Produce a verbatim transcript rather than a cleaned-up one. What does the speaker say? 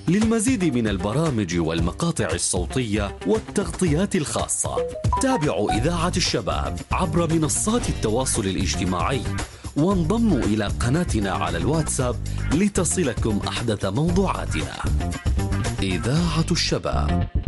للمزيد من البرامج والمقاطع الصوتية والتغطيات الخاصة تابعوا إذاعة الشباب عبر منصات التواصل الاجتماعي، وانضموا إلى قناتنا على الواتساب لتصلكم أحدث موضوعاتنا. إذاعة الشباب.